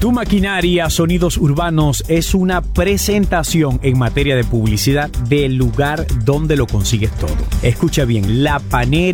Tu Maquinaria Sonidos Urbanos es una presentación en materia de publicidad del lugar donde lo consigues todo. Escucha bien, La Panera